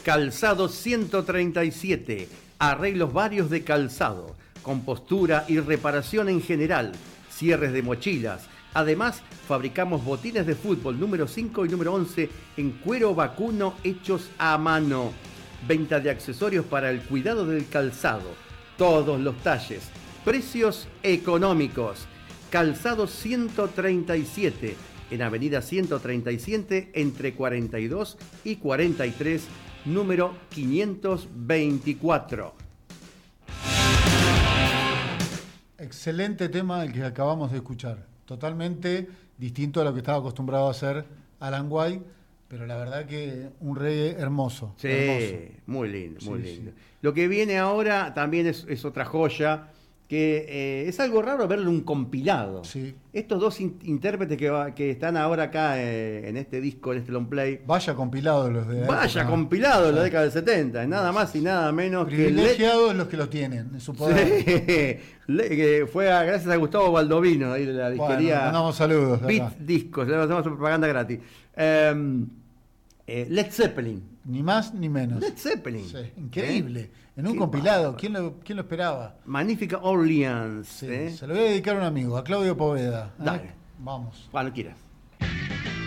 Calzado 137, arreglos varios de calzado, compostura y reparación en general, cierres de mochilas. Además, fabricamos botines de fútbol número 5 y número 11 en cuero vacuno hechos a mano. Venta de accesorios para el cuidado del calzado, todos los talles, precios económicos. Calzado 137, en Avenida 137, entre 42 y 43, número 524. Excelente tema el que acabamos de escuchar. Totalmente distinto a lo que estaba acostumbrado a hacer Alan White, pero la verdad que un reggae hermoso. Sí, hermoso. muy lindo, muy Sí, lindo. sí. Lo que viene ahora también es otra joya, que es algo raro verlo un compilado. Sí. Estos dos intérpretes que están ahora acá en este disco, en este long play, Vaya compilado los de la vaya época. compilado de la Sí. década del 70, nada más y nada menos que Privilegiados los que lo tienen, en su poder. que fue gracias a Gustavo Baldovino, ahí de la Bueno, disquería mandamos saludos de Beat acá. Discos, le hacemos propaganda gratis. Led Zeppelin. Ni más ni menos. Led Zeppelin. Sí, increíble. En un Qué compilado. bárbaro. ¿Quién lo esperaba? Magnífica Orleans. Sí, se lo voy a dedicar a un amigo, a Claudio Poveda. Dale. Vamos. Cuando quieras.